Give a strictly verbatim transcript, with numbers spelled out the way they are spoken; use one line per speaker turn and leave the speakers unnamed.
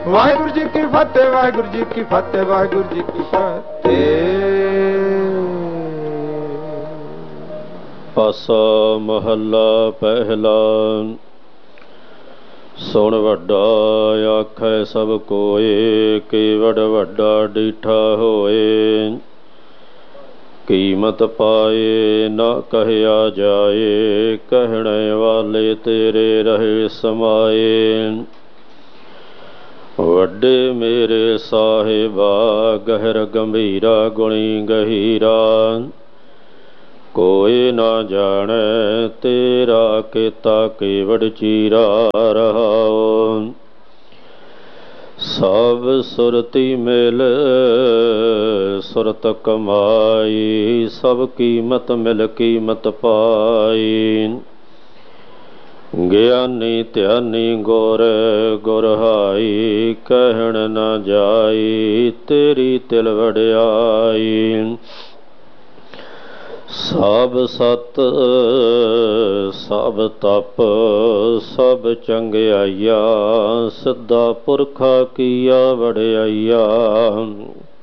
ਵਾਹਿਗੁਰੂ ਜੀ ਕੀ ਫਤਿਹ, ਵਾਹਿਗੁਰੂ ਜੀ ਕੀ ਫਤਿਹ, ਵਾਹਿਗੁਰੂ ਜੀ ਕੀ ਫਤਿਹ।
ਆਸਾ ਮਹੱਲਾ ਪਹਿਲਾ। ਸੁਣ ਵੱਡਾ ਆਖੈ ਸਭ ਕੋਏ, ਕੇਵੜ ਵੱਡਾ ਡੀਠਾ ਹੋਏ। ਕੀਮਤ ਪਾਏ ਨਾ ਕਹਿਆ ਜਾਏ, ਕਹਿਣੇ ਵਾਲੇ ਤੇਰੇ ਰਹੇ ਸਮਾਏ। ਵੱਡੇ ਮੇਰੇ ਸਾਹਿਬਾ ਗਹਿਰ ਗੰਭੀਰਾ, ਗੁਣੀ ਗਹੀਰਾ। ਕੋਈ ਨਾ ਜਾਣੈ ਤੇਰਾ ਕੀਤਾ ਕੇਵੜ ਚੀਰਾ ਰਹਾਉ। ਸਭ ਸੁਰਤੀ ਮਿਲ ਸੁਰਤ ਕਮਾਈ, ਸਭ ਕੀਮਤ ਮਿਲ ਕੀਮਤ ਪਾਈ। ਗਿਆਨੀ ਧਿਆਨੀ ਗੁਰ ਗੁਰਹਾਈ, ਕਹਿਣ ਨਾ ਜਾਈ ਤੇਰੀ ਤਿਲ ਵਡਿਆਈ। ਸਭ ਸਤ ਸਭ ਤਪ ਸਭ ਚੰਗਿਆਈਆ, ਸਿੱਧਾ ਪੁਰਖਾ ਕੀਆ ਵਡਿਆਈਆ।